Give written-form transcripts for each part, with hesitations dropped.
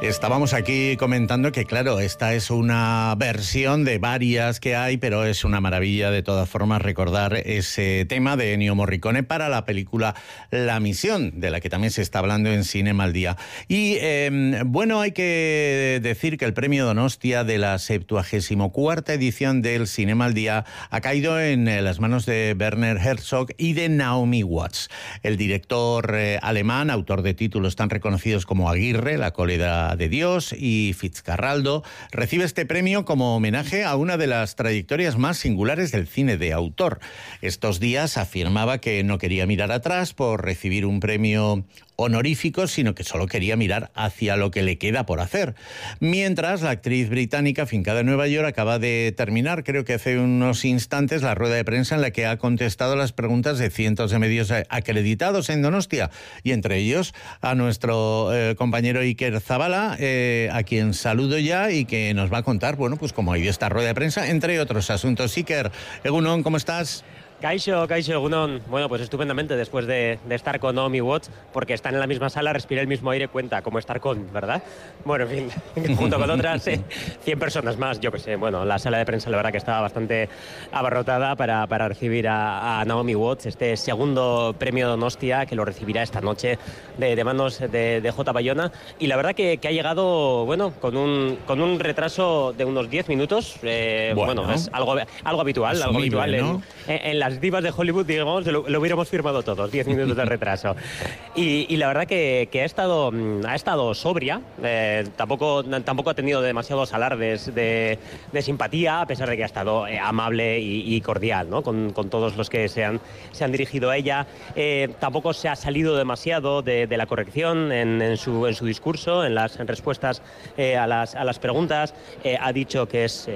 Estábamos aquí comentando que, claro, esta es una versión de varias que hay, pero es una maravilla de todas formas recordar ese tema de Ennio Morricone para la película La Misión, de la que también se está hablando en Cinema al Día. Y, bueno, hay que decir que el premio Donostia de la 74ª edición del Cinema al Día ha caído en las manos de Werner Herzog y de Naomi Watts. El director alemán, autor de títulos tan reconocidos como Aguirre, La cólera de Dios y Fitzcarraldo, recibe este premio como homenaje a una de las trayectorias más singulares del cine de autor. Estos días afirmaba que no quería mirar atrás por recibir un premio honorífico, sino que solo quería mirar hacia lo que le queda por hacer. Mientras, la actriz británica afincada en Nueva York acaba de terminar, creo que hace unos instantes, la rueda de prensa en la que ha contestado las preguntas de cientos de medios acreditados en Donostia, y entre ellos a nuestro compañero Iker Zabala, a quien saludo ya y que nos va a contar, bueno, pues cómo ha ido esta rueda de prensa, entre otros asuntos. Iker, Egunon, ¿cómo estás? Kaixo, Egunon. Bueno, pues estupendamente después de estar con Naomi Watts, porque están en la misma sala, respirar el mismo aire cuenta como estar con, ¿verdad? Bueno, en fin, junto con otras 100 personas más, yo qué sé. Bueno, la sala de prensa la verdad que estaba bastante abarrotada para recibir a Naomi Watts, este segundo premio Donostia que lo recibirá esta noche de manos de J. Bayona. Y la verdad que ha llegado, bueno, con un retraso de unos 10 minutos. Bueno, es algo habitual, ¿no? En las divas de Hollywood, digamos, lo hubiéramos firmado todos, 10 minutos de retraso. Y la verdad que ha estado sobria, tampoco ha tenido demasiados alardes de simpatía, a pesar de que ha estado amable y cordial, ¿no? Con todos los que se han dirigido a ella. Tampoco se ha salido demasiado de la corrección en su discurso, en las respuestas a las preguntas. Ha dicho que es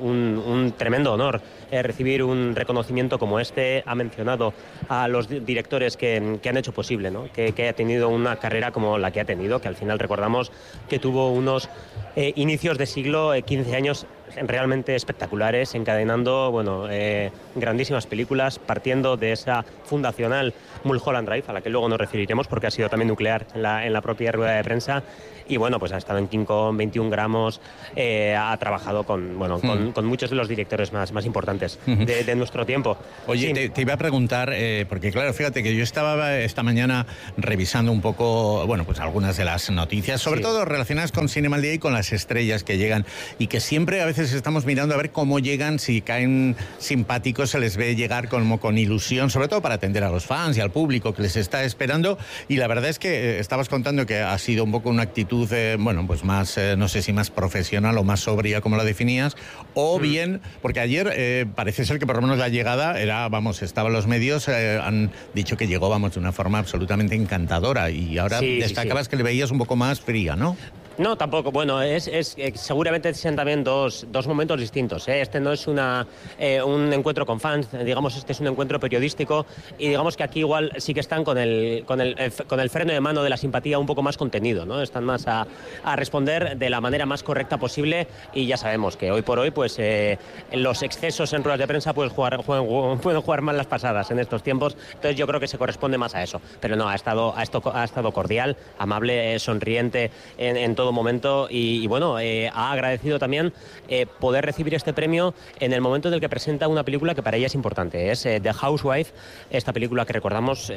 un tremendo honor recibir un reconocimiento como este. Ha mencionado a los directores que han hecho posible, ¿no? que haya tenido una carrera como la que ha tenido, que al final recordamos que tuvo unos inicios de siglo, 15 años realmente espectaculares, encadenando grandísimas películas, partiendo de esa fundacional Mulholland Drive, a la que luego nos referiremos porque ha sido también nuclear en la propia rueda de prensa. Y bueno, pues ha estado en King Kong, 21 gramos, ha trabajado con muchos de los directores más importantes de nuestro tiempo. Oye, sí. Te iba a preguntar, porque claro, fíjate que yo estaba esta mañana revisando un poco, bueno, pues algunas de las noticias, sobre todo relacionadas con Cinema al Día y con las estrellas que llegan, y que siempre a veces estamos mirando a ver cómo llegan, si caen simpáticos, se les ve llegar como con ilusión, sobre todo para atender a los fans y al público que les está esperando. Y la verdad es que estabas contando que ha sido un poco una actitud pues más, no sé si más profesional o más sobria, como la definías, o bien, porque ayer parece ser que por lo menos la llegada era, estaban los medios, han dicho que llegó, de una forma absolutamente encantadora, y ahora destacabas que le veías un poco más fría, ¿no? No, tampoco. Bueno, seguramente sean también dos momentos distintos, ¿eh? Este no es un encuentro con fans, digamos, este es un encuentro periodístico, y digamos que aquí igual sí que están con el freno de mano de la simpatía un poco más contenido, ¿no? Están más a responder de la manera más correcta posible, y ya sabemos que hoy por hoy, pues los excesos en ruedas de prensa pueden jugar mal las pasadas en estos tiempos. Entonces yo creo que se corresponde más a eso. Pero no, ha estado cordial, amable, sonriente en todo momento, y ha agradecido también poder recibir este premio en el momento en el que presenta una película que para ella es importante. Es The Housewife, esta película que recordamos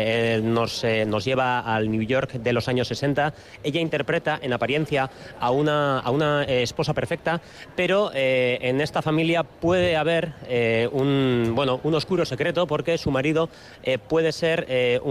nos lleva al New York de los años 60. Ella interpreta en apariencia a una esposa perfecta, pero en esta familia puede haber un oscuro secreto, porque su marido puede ser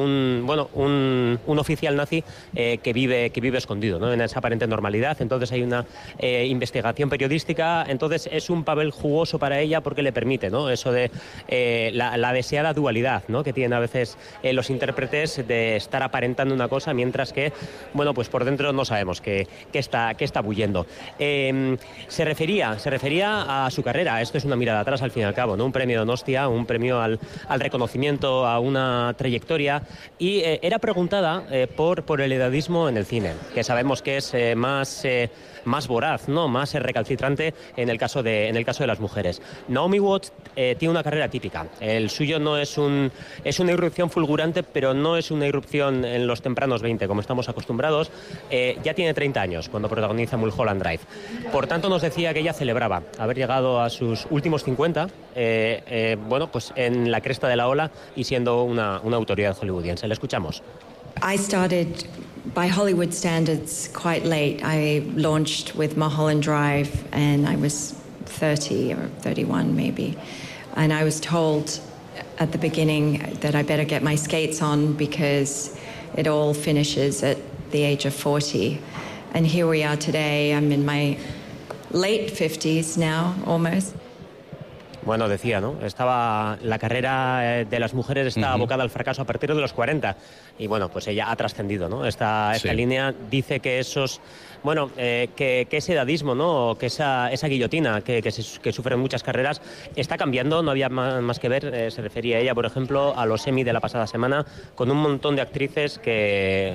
un oficial nazi que vive escondido, ¿no? En esa aparente normalidad. Entonces hay una investigación periodística. Entonces es un papel jugoso para ella, porque le permite, ¿no? Eso de la deseada dualidad, ¿no? Que tienen a veces los intérpretes, de estar aparentando una cosa mientras que, pues por dentro no sabemos qué está bullendo. Se refería a su carrera. Esto es una mirada atrás, al fin y al cabo, ¿no? Un premio Donostia, un premio al reconocimiento a una trayectoria, y era preguntada por el edadismo en el cine, que sabemos que es más voraz, ¿no? Más recalcitrante en el caso de las mujeres. Naomi Watts tiene una carrera típica. El suyo no es una irrupción fulgurante, pero no es una irrupción en los tempranos 20, como estamos acostumbrados. Ya tiene 30 años cuando protagoniza Mulholland Drive. Por tanto, nos decía que ella celebraba haber llegado a sus últimos 50, pues en la cresta de la ola y siendo una autoridad hollywoodiense. Le escuchamos. I started, by Hollywood standards, quite late. I launched with Mulholland Drive and I was 30 or 31 maybe. And I was told at the beginning that I better get my skates on because it all finishes at the age of 40. And here we are today. I'm in my late 50s now, almost. Bueno, decía, ¿no? La carrera de las mujeres está abocada al fracaso a partir de los 40. Y bueno, pues ella ha trascendido, ¿no? Esta línea dice que que ese edadismo, ¿no? Que esa guillotina que sufren muchas carreras está cambiando, no había más que ver. Se refería ella, por ejemplo, a los Emmy de la pasada semana, con un montón de actrices que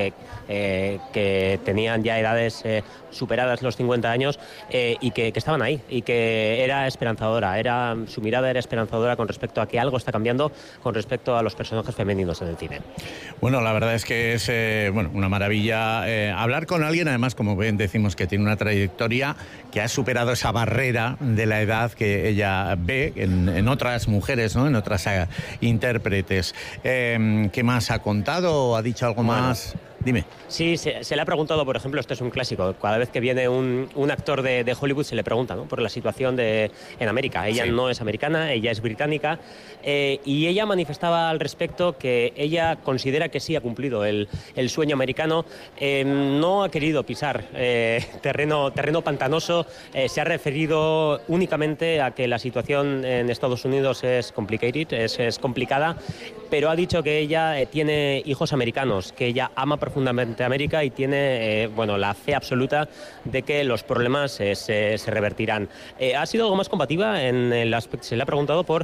tenían ya edades superadas los 50 años y que estaban ahí y que era esperanzadora. Su mirada era esperanzadora con respecto a que algo está cambiando con respecto a los personajes femeninos en el cine. Bueno, la verdad es que es una maravilla hablar con alguien, además, como ven, decimos que tiene una trayectoria que ha superado esa barrera de la edad que ella ve en otras mujeres, ¿no? En otras intérpretes. ¿Qué más ha contado? ¿Ha dicho algo más? Dime. Sí, se le ha preguntado, por ejemplo, esto es un clásico, cada vez que viene un actor de Hollywood se le pregunta, ¿no? Por la situación en América. Ella no es americana, ella es británica, y ella manifestaba al respecto que ella considera que sí ha cumplido el sueño americano, no ha querido pisar terreno pantanoso, se ha referido únicamente a que la situación en Estados Unidos es complicated, es complicada, pero ha dicho que ella tiene hijos americanos, que ella ama profundamente América y tiene la fe absoluta de que los problemas se revertirán. Ha sido algo más combativa en el aspecto, se le ha preguntado por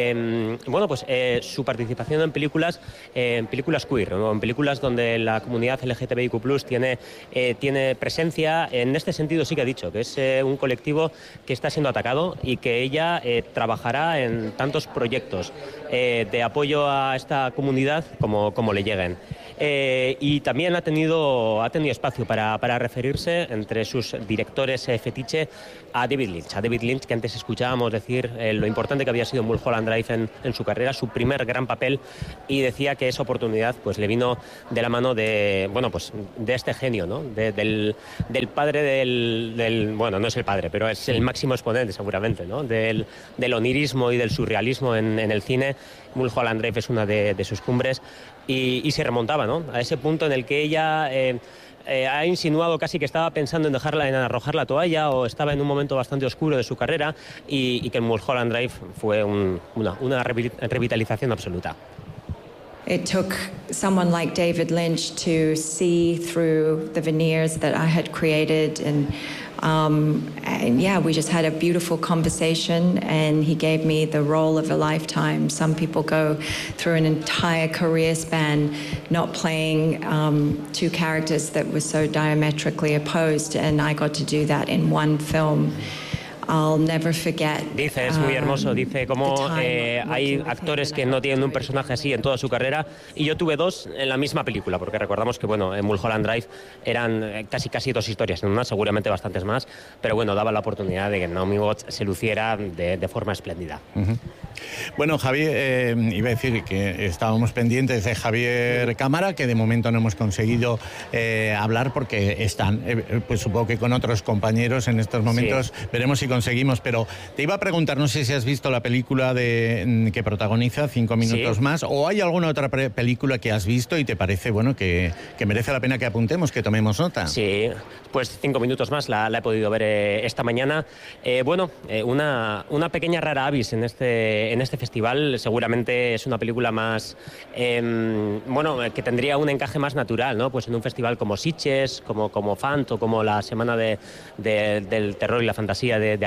su participación en películas queer, ¿no? En películas donde la comunidad LGTBIQ+ tiene presencia. En este sentido sí que ha dicho que es un colectivo que está siendo atacado y que ella trabajará en tantos proyectos de apoyo a esta comunidad como le lleguen. Y también ha tenido espacio para referirse entre sus directores fetiche a David Lynch, que antes escuchábamos decir lo importante que había sido Mulholland Drive en su carrera, su primer gran papel, y decía que esa oportunidad pues le vino de la mano de este genio, ¿no? Del padre no es el padre, pero es el máximo exponente seguramente, ¿no? Del onirismo y del surrealismo en el cine. Mulholland Drive es una de sus cumbres y se remontaba, ¿no? A ese punto en el que ella ha insinuado casi que estaba pensando en arrojar la toalla o estaba en un momento bastante oscuro de su carrera y que Mulholland Drive fue una revitalización absoluta. It took someone like David Lynch to see through the veneers that I had created, and we just had a beautiful conversation, and he gave me the role of a lifetime. Some people go through an entire career span not playing two characters that were so diametrically opposed, and I got to do that in one film. I'll never forget. Dice, es muy hermoso, dice cómo hay actores que no tienen un personaje así en toda su carrera, y yo tuve dos en la misma película, porque recordamos que en Mulholland Drive eran casi dos historias en una, seguramente bastantes más, pero daba la oportunidad de que Naomi Watts se luciera de forma espléndida. Uh-huh. Bueno, Javier, iba a decir que estábamos pendientes de Javier Cámara, que de momento no hemos conseguido hablar porque están, pues supongo que con otros compañeros en estos momentos. Sí. Veremos si conseguimos, pero te iba a preguntar, no sé si has visto la película que protagoniza 5 minutos más, o hay alguna otra película que has visto y te parece que merece la pena que apuntemos, que tomemos nota. Sí, pues 5 minutos más la he podido ver esta mañana. Una pequeña rara avis en este festival. Seguramente es una película más que tendría un encaje más natural, ¿no? Pues en un festival como Sitges, como Fant, o como la Semana del Terror y la Fantasía de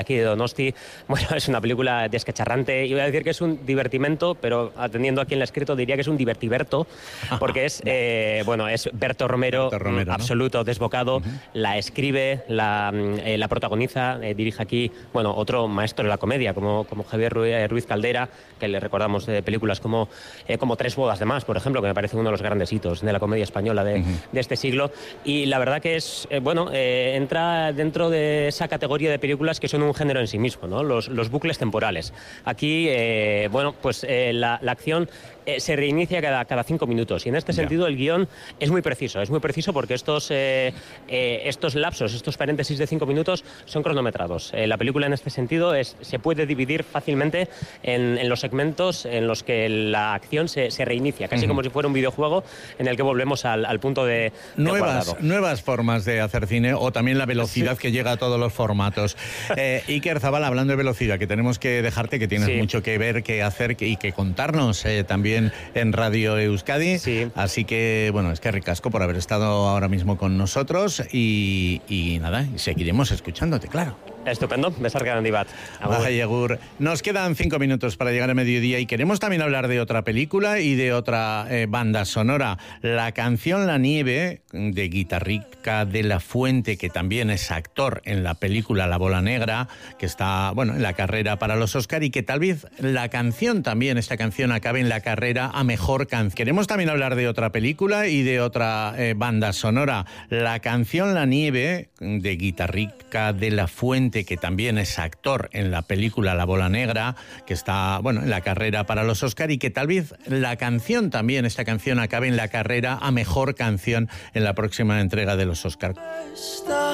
aquí de Donosti. Bueno, es una película descacharrante. Iba a decir que es un divertimento, pero atendiendo a quien la ha escrito diría que es un divertiberto, porque es, es Berto Romero, ¿no? Absoluto, desbocado. La escribe, la protagoniza, dirige aquí, otro maestro de la comedia, como Javier Ruiz Caldera, que le recordamos de películas como Tres bodas de más, por ejemplo, que me parece uno de los grandes hitos de la comedia española de este siglo. Y la verdad que es, entra dentro de esa categoría de películas que son un género en sí mismo, ¿no? Los bucles temporales. Aquí, la acción se reinicia cada 5 minutos, y en este sentido el guión es muy preciso porque estos lapsos, estos paréntesis de 5 minutos son cronometrados. La película en este sentido se puede dividir fácilmente en los segmentos en los que la acción se reinicia, casi como si fuera un videojuego en el que volvemos al punto de nuevas formas de hacer cine, o también la velocidad que llega a todos los formatos. Iker Zabala, hablando de velocidad, que tenemos que dejarte, que tienes mucho que ver, que hacer y que contarnos también en Radio Euskadi. Así que, es que ricasco por haber estado ahora mismo con nosotros y nada, seguiremos escuchándote, claro. Estupendo, besarka handi bat. Agur. Nos quedan 5 minutos para llegar a mediodía y queremos también hablar de otra película y de otra banda sonora. La canción La Nieve, de Guitarrica de la Fuente, que también es actor en la película La Bola Negra, que está, en la carrera para los Oscar, y que tal vez esta canción acabe en la carrera a mejor canción. Queremos también hablar de otra película y de otra banda sonora. La canción La Nieve, de Guitarrica de la Fuente, que también es actor en la película La Bola Negra, que está, en la carrera para los Oscar, y que tal vez esta canción acabe en la carrera a mejor canción en la próxima entrega de los Oscar.